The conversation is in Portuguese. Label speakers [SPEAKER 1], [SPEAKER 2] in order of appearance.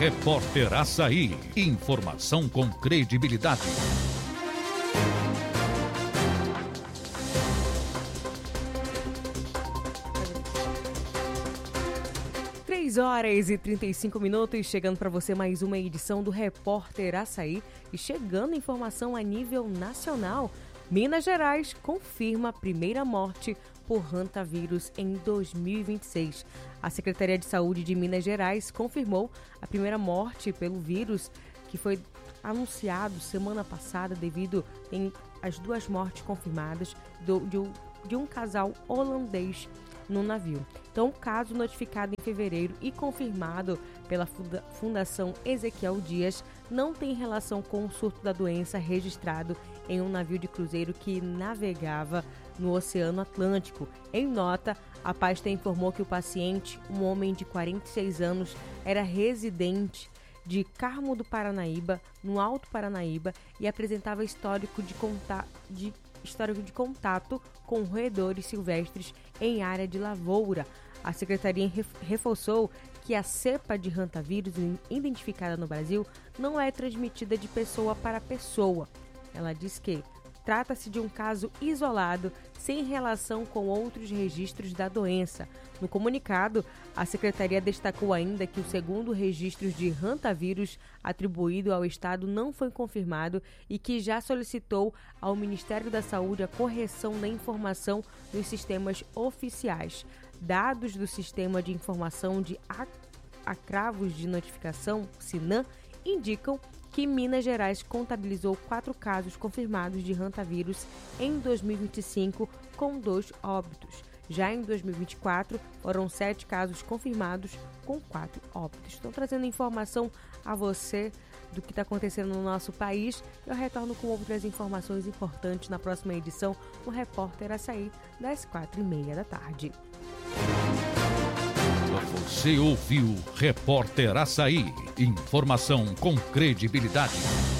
[SPEAKER 1] Repórter Açaí. Informação com credibilidade.
[SPEAKER 2] 3h35, chegando para você mais uma edição do Repórter Açaí. E chegando informação a nível nacional, Minas Gerais confirma a primeira morte por hantavírus em 2026. A Secretaria de Saúde de Minas Gerais confirmou a primeira morte pelo vírus, que foi anunciado semana passada devido às duas mortes confirmadas de um casal holandês no navio. Então, o caso notificado em fevereiro e confirmado pela Fundação Ezequiel Dias não tem relação com o surto da doença registrado em um navio de cruzeiro que navegava no Oceano Atlântico. Em nota, a pasta informou que o paciente, um homem de 46 anos, era residente de Carmo do Paranaíba, no Alto Paranaíba, e apresentava histórico de contato com roedores silvestres em área de lavoura. A secretaria reforçou que a cepa de hantavírus identificada no Brasil não é transmitida de pessoa para pessoa. Ela diz que trata-se de um caso isolado, sem relação com outros registros da doença. No comunicado, a secretaria destacou ainda que o segundo registro de hantavírus atribuído ao estado não foi confirmado e que já solicitou ao Ministério da Saúde a correção da informação nos sistemas oficiais. Dados do Sistema de Informação de Agravos de Notificação, SINAM, indicam que Minas Gerais contabilizou 4 casos confirmados de hantavírus em 2025, com 2 óbitos. Já em 2024, foram 7 casos confirmados, com 4 óbitos. Estou trazendo informação a você do que está acontecendo no nosso país. Eu retorno com outras informações importantes na próxima edição do Repórter Açaí, das 4h30 da tarde.
[SPEAKER 1] Você ouviu Repórter Açaí. Informação com credibilidade.